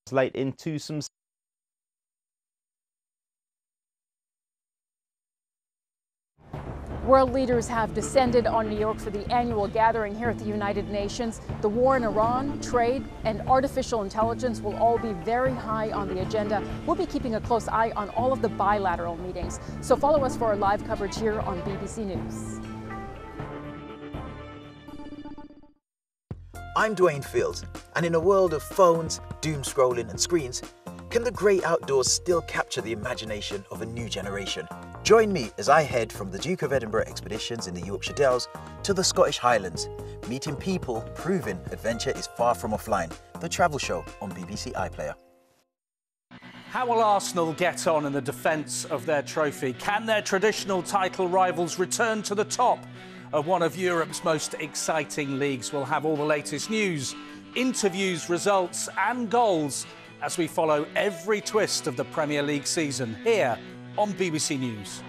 translate into some World leaders have descended on New York for the annual gathering here at the United Nations. The war in Iran, trade, and artificial intelligence will all be very high on the agenda. We'll be keeping a close eye on all of the bilateral meetings. So follow us for our live coverage here on BBC News. I'm Dwayne Fields, and in a world of phones, doom scrolling and screens, can the great outdoors still capture the imagination of a new generation? Join me as I head from the Duke of Edinburgh expeditions in the Yorkshire Dales to the Scottish Highlands, meeting people proving adventure is far from offline. The Travel Show on BBC iPlayer. How will Arsenal get on in the defence of their trophy? Can their traditional title rivals return to the top of one of Europe's most exciting leagues? We'll have all the latest news, interviews, results and goals as we follow every twist of the Premier League season here on BBC News.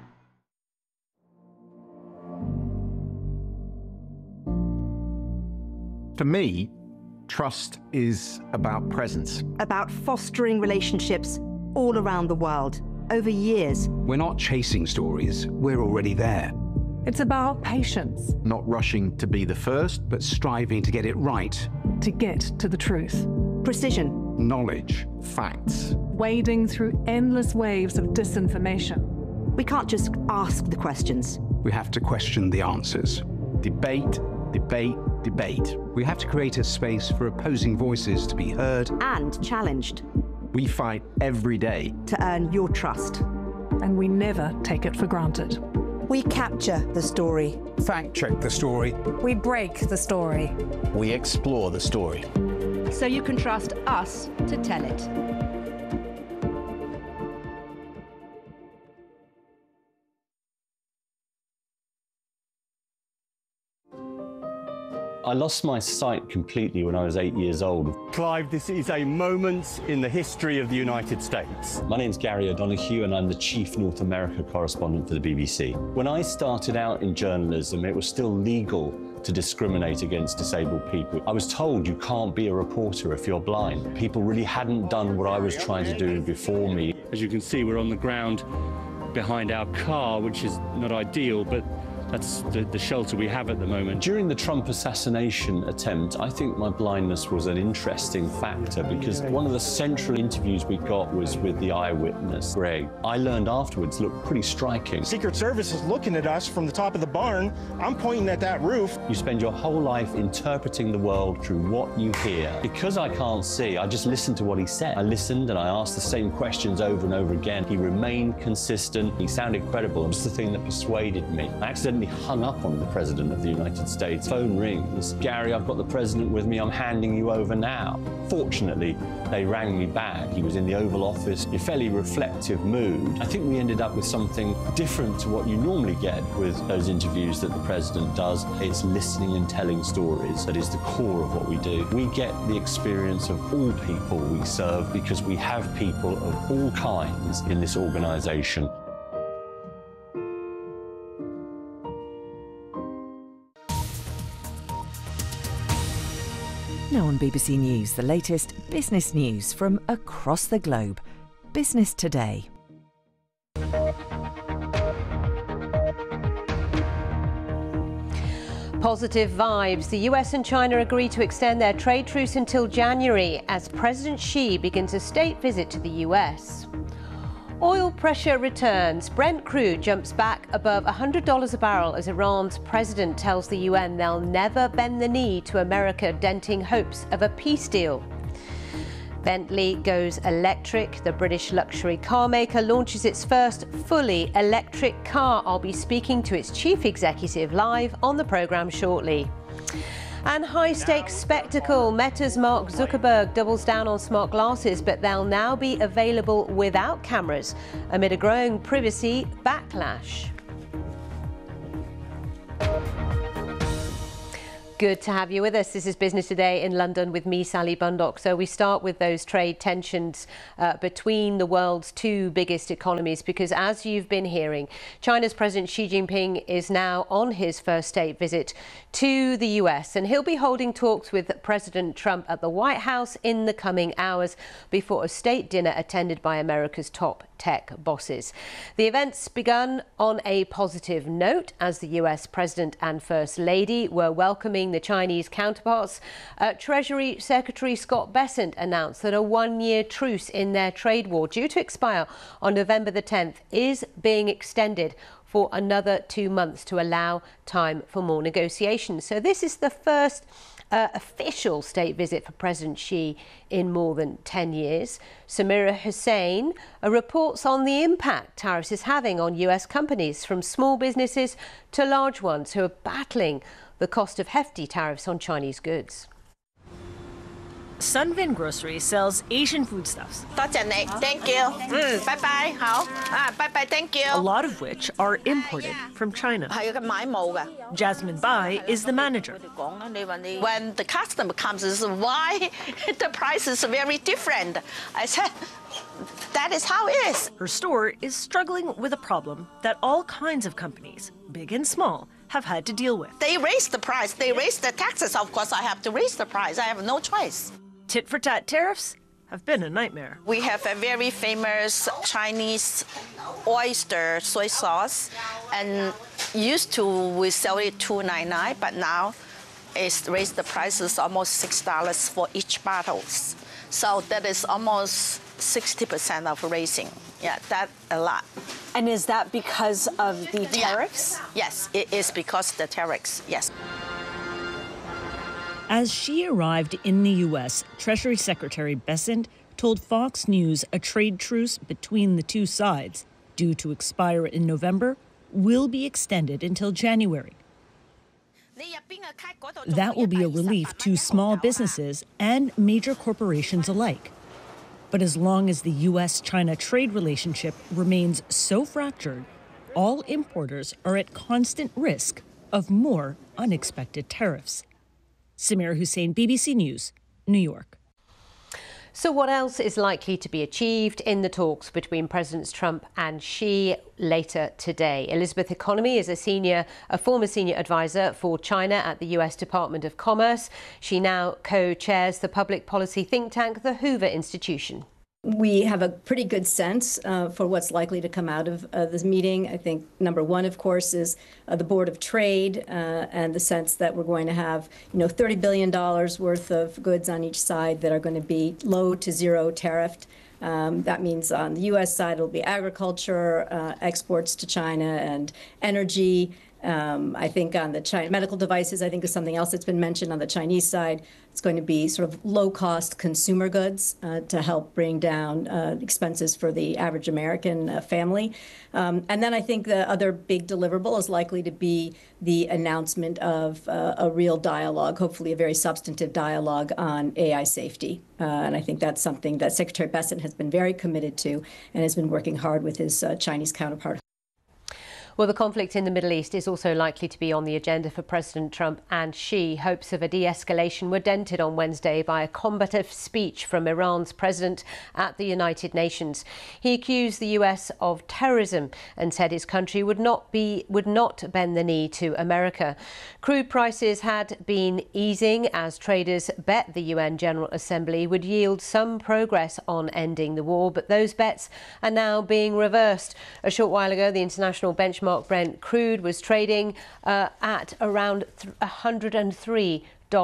For me, trust is about presence. About fostering relationships all around the world, over years. We're not chasing stories, we're already there. It's about patience. Not rushing to be the first, but striving to get it right. To get to the truth. Precision. Knowledge, facts. Wading through endless waves of disinformation. We can't just ask the questions. We have to question the answers. Debate, debate, debate. We have to create a space for opposing voices to be heard and challenged. We fight every day to earn your trust. And we never take it for granted. We capture the story. Fact check the story. We break the story. We explore the story. So you can trust us to tell it. I lost my sight completely when I was 8 years old. Clive, this is a moment in the history of the United States. My name's Gary O'Donoghue and I'm the Chief North America Correspondent for the BBC. When I started out in journalism, it was still legal to discriminate against disabled people. I was told you can't be a reporter if you're blind. People really hadn't done what I was trying to do before me. As you can see, we're on the ground behind our car, which is not ideal, but that's the shelter we have at the moment. During the Trump assassination attempt, I think my blindness was an interesting factor because one of the central interviews we got was with the eyewitness, Greg. I learned afterwards looked pretty striking. Secret Service is looking at us from the top of the barn. I'm pointing at that roof. You spend your whole life interpreting the world through what you hear. Because I can't see, I just listened to what he said. I listened and I asked the same questions over and over again. He remained consistent. He sounded credible. It was the thing that persuaded me. I accidentally hung up on the President of the United States. Phone rings. Gary, I've got the President with me. I'm handing you over now. Fortunately, they rang me back. He was in the Oval Office, in a fairly reflective mood. I think we ended up with something different to what you normally get with those interviews that the President does. It's listening and telling stories. That is the core of what we do. We get the experience of all people we serve because we have people of all kinds in this organisation. Now on BBC News, the latest business news from across the globe. Business Today. Positive vibes. The US and China agree to extend their trade truce until January as President Xi begins a state visit to the US. Oil pressure returns. Brent crude jumps back above $100 a barrel as Iran's president tells the UN they'll never bend the knee to America, denting hopes of a peace deal. Bentley goes electric. The British luxury car maker launches its first fully electric car. I'll be speaking to its chief executive live on the programme shortly. And high-stakes spectacle. Meta's Mark Zuckerberg doubles down on smart glasses, but they'll now be available without cameras amid a growing privacy backlash. Good to have you with us. This is Business Today in London with me, Sally Bundock. So we start with those trade tensions between the world's two biggest economies, because as you've been hearing, China's President Xi Jinping is now on his first state visit to the US, and he'll be holding talks with President Trump at the White House in the coming hours before a state dinner attended by America's top tech bosses. The event's begun on a positive note as the US President and First Lady were welcoming the Chinese counterparts. Treasury Secretary Scott Bessent announced that a one-year truce in their trade war, due to expire on November the 10th, is being extended for another 2 months to allow time for more negotiations. So this is the first official state visit for President Xi in more than 10 years. Samira Hussain reports on the impact tariffs is having on US companies, from small businesses to large ones who are battling the cost of hefty tariffs on Chinese goods. Sunvin Grocery sells Asian foodstuffs. Thank you. Bye-bye. Bye-bye. Thank you. A lot of which are imported from China. Jasmine Bai is the manager. When the customer comes, is why the price is very different. I said, that is how it is. Her store is struggling with a problem that all kinds of companies, big and small, have had to deal with. They raise the price. They raise the taxes. Of course, I have to raise the price. I have no choice. Tit-for-tat tariffs have been a nightmare. We have a very famous Chinese oyster soy sauce, and used to we sell it $2.99, but now it's raised the prices almost $6 for each bottles. So that is almost 60% of raising. Yeah, that's a lot. And is that because of the tariffs? Yeah. Yes, it is because of the tariffs, yes. As she arrived in the U.S., Treasury Secretary Bessent told Fox News a trade truce between the two sides, due to expire in November, will be extended until January. That will be a relief to small businesses and major corporations alike. But as long as the U.S.-China trade relationship remains so fractured, all importers are at constant risk of more unexpected tariffs. Samira Hussain, BBC News, New York. So what else is likely to be achieved in the talks between Presidents Trump and Xi later today? Elizabeth Economy is a former senior advisor for China at the US Department of Commerce. She now co-chairs the public policy think tank, the Hoover Institution. We have a pretty good sense for what's likely to come out of this meeting. I think number one, of course, is the Board of Trade and the sense that we're going to have, $30 billion worth of goods on each side that are going to be low to zero tariffed. That means on the U.S. side, it'll be agriculture, exports to China, and energy. I think on the China medical devices, I think is something else that's been mentioned on the Chinese side. It's going to be sort of low-cost consumer goods to help bring down expenses for the average American family. And then I think the other big deliverable is likely to be the announcement of a real dialogue, hopefully a very substantive dialogue on AI safety. And I think that's something that Secretary Bessent has been very committed to and has been working hard with his Chinese counterpart. Well, the conflict in the Middle East is also likely to be on the agenda for President Trump and Xi. Hopes of a de-escalation were dented on Wednesday by a combative speech from Iran's president at the United Nations. He accused the US of terrorism and said his country would not bend the knee to America. Crude prices had been easing as traders bet the UN General Assembly would yield some progress on ending the war, but those bets are now being reversed. A short while ago, the international benchmark Brent crude was trading at around $103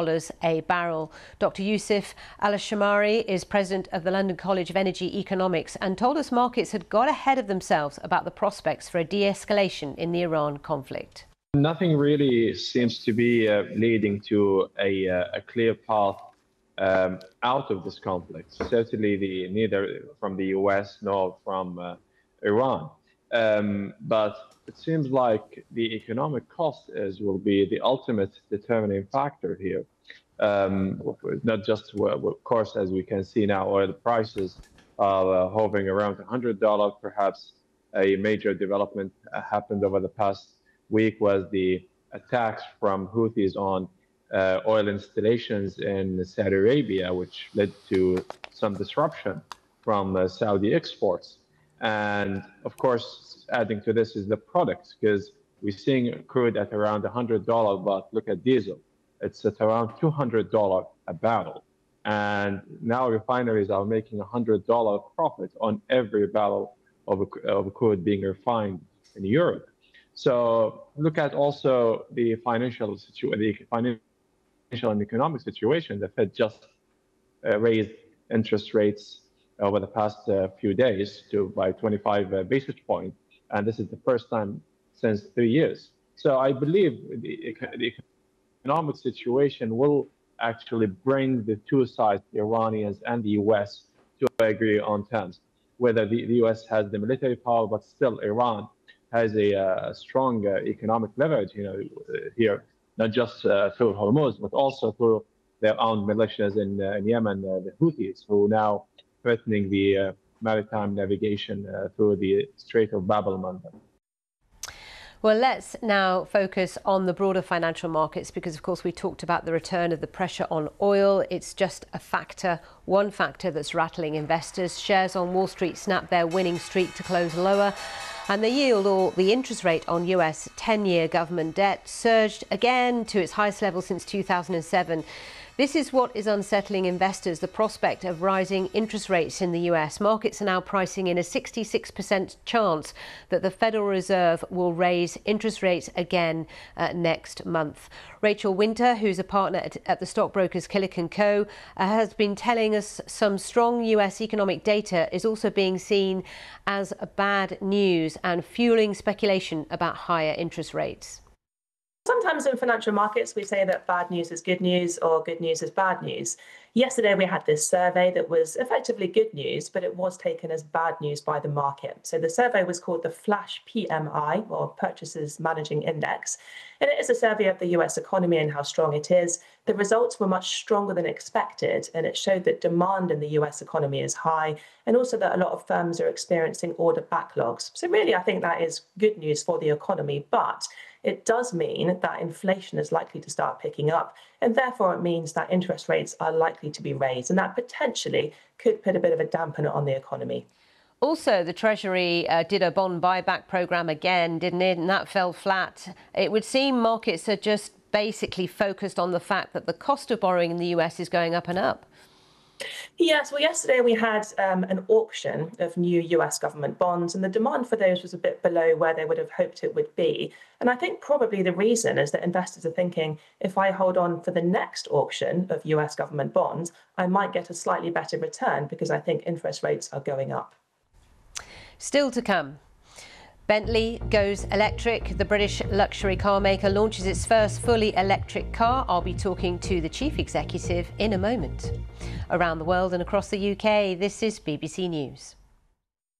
a barrel. Dr. Yusuf Al-Shamari is president of the London College of Energy Economics and told us markets had got ahead of themselves about the prospects for a de-escalation in the Iran conflict. Nothing really seems to be leading to a clear path out of this conflict. Certainly neither from the US nor from Iran. But it seems like the economic cost will be the ultimate determining factor here. Not just, of course, as we can see now, oil prices are hovering around $100. Perhaps a major development happened over the past week was the attacks from Houthis on oil installations in Saudi Arabia, which led to some disruption from Saudi exports. And of course, adding to this is the products, because we're seeing crude at around $100, but look at diesel. It's at around $200 a barrel. And now refineries are making $100 profit on every barrel of crude being refined in Europe. So look at also the financial and economic situation. The Fed just raised interest rates over the past few days by 25 basis points, and this is the first time since 3 years. So I believe the economic situation will actually bring the two sides, the Iranians and the U.S., to agree on terms. Whether the U.S. has the military power, but still Iran has a strong economic leverage, here, not just through Hormuz, but also through their own militias in Yemen, the Houthis, who now threatening the maritime navigation through the Strait of Bab el-Mandeb. Well, let's now focus on the broader financial markets because, of course, we talked about the return of the pressure on oil. It's just a factor, one factor that's rattling investors. Shares on Wall Street snapped their winning streak to close lower. And the yield, or the interest rate on US 10-year government debt, surged again to its highest level since 2007. This is what is unsettling investors, the prospect of rising interest rates in the US. Markets are now pricing in a 66% chance that the Federal Reserve will raise interest rates again next month. Rachel Winter, who's a partner at the stockbrokers Killick & Co., has been telling us some strong US economic data is also being seen as bad news and fueling speculation about higher interest rates. Sometimes in financial markets, we say that bad news is good news or good news is bad news. Yesterday, we had this survey that was effectively good news, but it was taken as bad news by the market. So the survey was called the Flash PMI, or Purchasers Managing Index. And it is a survey of the US economy and how strong it is. The results were much stronger than expected, and it showed that demand in the US economy is high, and also that a lot of firms are experiencing order backlogs. So really, I think that is good news for the economy, but it does mean that inflation is likely to start picking up, and therefore it means that interest rates are likely to be raised, and that potentially could put a bit of a dampener on the economy. Also, the Treasury did a bond buyback programme again, didn't it? And that fell flat. It would seem markets are just basically focused on the fact that the cost of borrowing in the US is going up and up. Yes, well, yesterday we had an auction of new US government bonds, and the demand for those was a bit below where they would have hoped it would be. And I think probably the reason is that investors are thinking, if I hold on for the next auction of US government bonds, I might get a slightly better return because I think interest rates are going up. Still to come. Bentley goes electric. The British luxury car maker launches its first fully electric car. I'll be talking to the chief executive in a moment. Around the world and across the UK, this is BBC News.